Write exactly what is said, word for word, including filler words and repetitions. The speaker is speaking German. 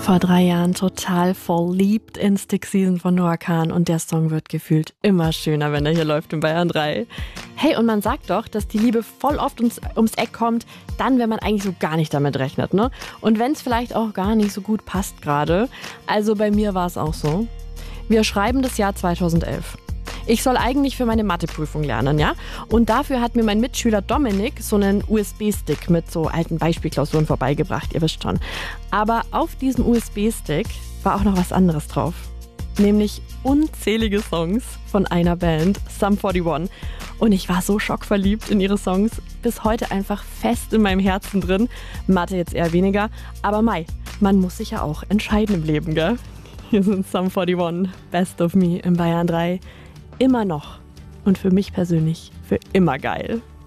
Vor drei Jahren total verliebt in Stick Season von Noah Kahan und der Song wird gefühlt immer schöner, wenn er hier läuft in Bayern drei. Hey, und man sagt doch, dass die Liebe voll oft ums, ums Eck kommt, dann, wenn man eigentlich so gar nicht damit rechnet, ne? Und wenn es vielleicht auch gar nicht so gut passt gerade. Also bei mir war es auch so. Wir schreiben das Jahr zweitausendelf. Ich soll eigentlich für meine Matheprüfung lernen, ja? Und dafür hat mir mein Mitschüler Dominik so einen U S B-Stick mit so alten Beispielklausuren vorbeigebracht, ihr wisst schon. Aber auf diesem U S B-Stick war auch noch was anderes drauf. Nämlich unzählige Songs von einer Band, Sum einundvierzig. Und ich war so schockverliebt in ihre Songs, bis heute einfach fest in meinem Herzen drin. Mathe jetzt eher weniger, aber Mai, man muss sich ja auch entscheiden im Leben, gell? Hier sind Sum einundvierzig, Best of Me in Bayern drei. Immer noch und für mich persönlich für immer geil.